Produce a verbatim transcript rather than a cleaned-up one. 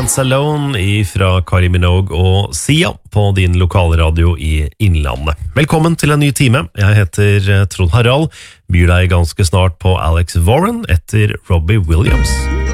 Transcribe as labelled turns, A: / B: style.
A: Dance Alone fra Kylie Minogue og Sia på din lokalradio i Innlandet. Velkommen til en ny time. Jeg heter Trond Harald, byr deg ganske snart på Alex Warren etter Robbie Williams.